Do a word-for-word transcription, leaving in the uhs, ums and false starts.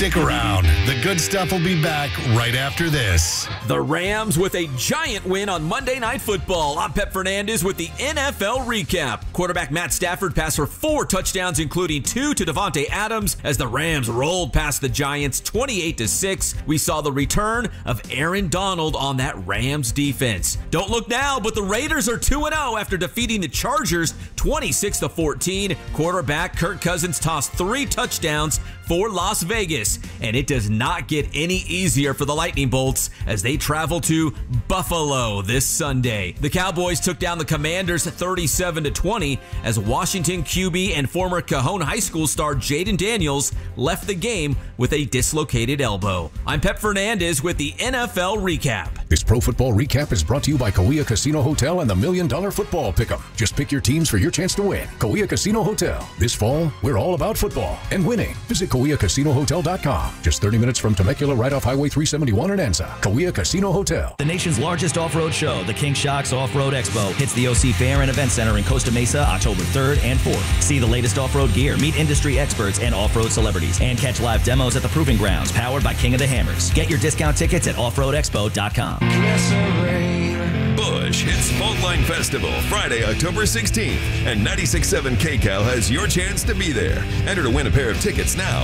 Stick around. The good stuff will be back right after this. The Rams with a giant win on Monday Night Football. I'm Pep Fernandez with the N F L recap. Quarterback Matt Stafford passed for four touchdowns, including two to Davante Adams, as the Rams rolled past the Giants twenty-eight to six. We saw the return of Aaron Donald on that Rams defense. Don't look now, but the Raiders are two and oh after defeating the Chargers twenty-six to fourteen. Quarterback Kirk Cousins tossed three touchdowns for Las Vegas, and it does not get any easier for the Lightning Bolts as they travel to Buffalo this Sunday. The Cowboys took down the Commanders thirty-seven to twenty as Washington Q B and former Cajon High School star Jaden Daniels left the game with a dislocated elbow. I'm Pep Fernandez with the N F L recap. This Pro Football Recap is brought to you by Cahuilla Casino Hotel and the Million Dollar Football Pick'em. Just pick your teams for your chance to win. Cahuilla Casino Hotel. This fall, we're all about football and winning. Visit Cahuilla Casino Hotel dot com. Just thirty minutes from Temecula, right off Highway three seventy-one in Anza. Cahuilla Casino Hotel. The nation's largest off-road show, the King Shocks Off-Road Expo, hits the O C Fair and Event Center in Costa Mesa October third and fourth. See the latest off-road gear, meet industry experts and off-road celebrities, and catch live demos at the Proving Grounds, powered by King of the Hammers. Get your discount tickets at off road expo dot com. Busch hits Fault Line Festival Friday, October sixteenth, and ninety-six point seven K Cal has your chance to be there. Enter to win a pair of tickets now